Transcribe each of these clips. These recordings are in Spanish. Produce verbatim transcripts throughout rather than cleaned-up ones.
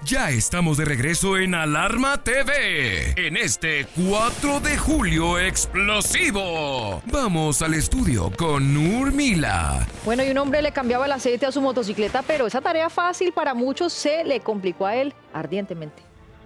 Ya estamos de regreso en Alarma T V, en este cuatro de julio explosivo. Vamos al estudio con Urmila. Bueno, y un hombre le cambiaba el aceite a su motocicleta, pero esa tarea fácil para muchos se le complicó a él ardientemente.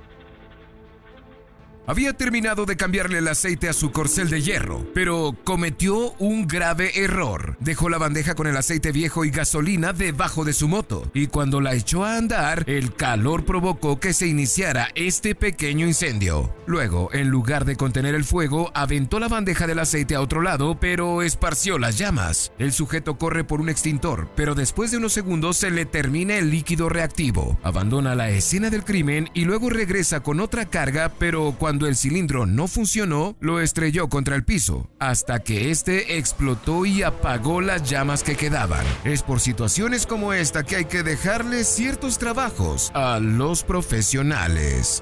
Había terminado de cambiarle el aceite a su corcel de hierro, pero cometió un grave error. Dejó la bandeja con el aceite viejo y gasolina debajo de su moto, y cuando la echó a andar, el calor provocó que se iniciara este pequeño incendio. Luego, en lugar de contener el fuego, aventó la bandeja del aceite a otro lado, pero esparció las llamas. El sujeto corre por un extintor, pero después de unos segundos se le termina el líquido reactivo. Abandona la escena del crimen y luego regresa con otra carga, pero cuando Cuando el cilindro no funcionó, lo estrelló contra el piso, hasta que este explotó y apagó las llamas que quedaban. Es por situaciones como esta que hay que dejarle ciertos trabajos a los profesionales.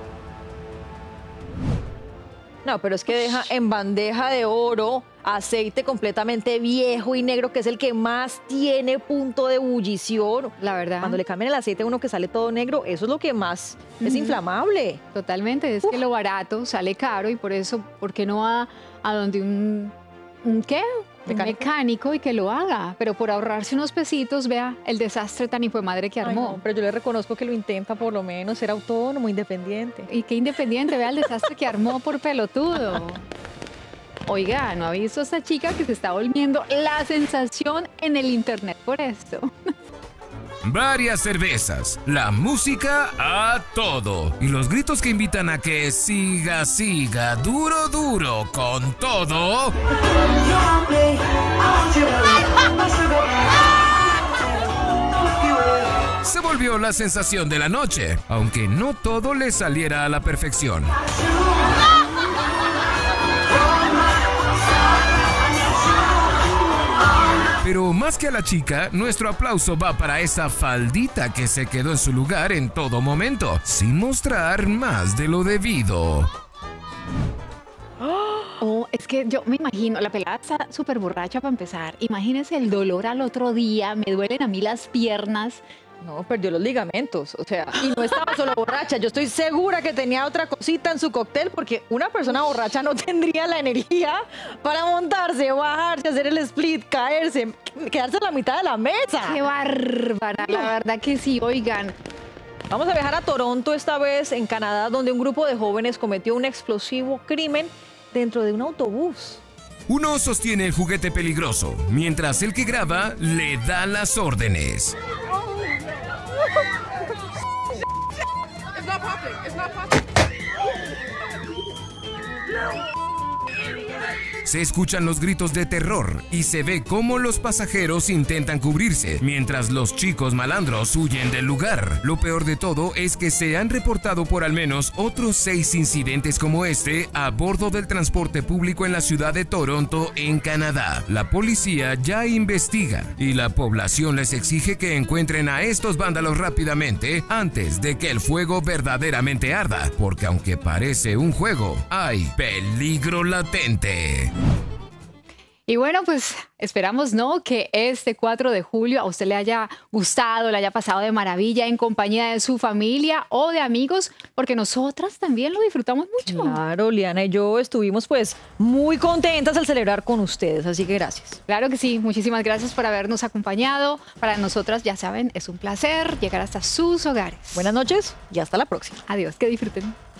No, pero es que deja en bandeja de oro aceite completamente viejo y negro, que es el que más tiene punto de ebullición. La verdad. Cuando le cambian el aceite a uno que sale todo negro, eso es lo que más uh-huh. es inflamable. Totalmente, es Uf. que lo barato sale caro y por eso, ¿por qué no va a donde un, un qué? Un ¿Mecánico? mecánico y que lo haga? Pero por ahorrarse unos pesitos, vea el desastre tan hijo de madre que armó. Ay, no, pero yo le reconozco que lo intenta por lo menos, ser autónomo, independiente. Y qué independiente, vea el desastre que armó por pelotudo. Oiga, ¿no ha visto a esta chica que se está volviendo la sensación en el internet por esto? Varias cervezas, la música a todo y los gritos que invitan a que siga, siga, duro, duro, con todo. Se volvió la sensación de la noche, aunque no todo le saliera a la perfección. Pero más que a la chica, nuestro aplauso va para esa faldita que se quedó en su lugar en todo momento, sin mostrar más de lo debido. Oh, es que yo me imagino, la pelada está súper borracha para empezar. Imagínese el dolor al otro día, me duelen a mí las piernas. No, perdió los ligamentos, o sea, y no estaba solo borracha, yo estoy segura que tenía otra cosita en su cóctel, porque una persona borracha no tendría la energía para montarse, bajarse, hacer el split, caerse, quedarse en la mitad de la mesa. ¡Qué bárbara! La verdad que sí, oigan. Vamos a viajar a Toronto, esta vez en Canadá, donde un grupo de jóvenes cometió un explosivo crimen dentro de un autobús. Uno sostiene el juguete peligroso, mientras el que graba le da las órdenes. It's not popping. It's not popping. Se escuchan los gritos de terror y se ve cómo los pasajeros intentan cubrirse, mientras los chicos malandros huyen del lugar. Lo peor de todo es que se han reportado por al menos otros seis incidentes como este a bordo del transporte público en la ciudad de Toronto, en Canadá. La policía ya investiga y la población les exige que encuentren a estos vándalos rápidamente antes de que el fuego verdaderamente arda, porque aunque parece un juego, hay peligro latente. Y bueno, pues esperamos, ¿no?, que este cuatro de julio a usted le haya gustado, le haya pasado de maravilla en compañía de su familia o de amigos, porque nosotras también lo disfrutamos mucho. Claro, Liana y yo estuvimos pues muy contentas al celebrar con ustedes, así que gracias. Claro que sí, muchísimas gracias por habernos acompañado. Para nosotras, ya saben, es un placer llegar hasta sus hogares. Buenas noches y hasta la próxima. Adiós, que disfruten.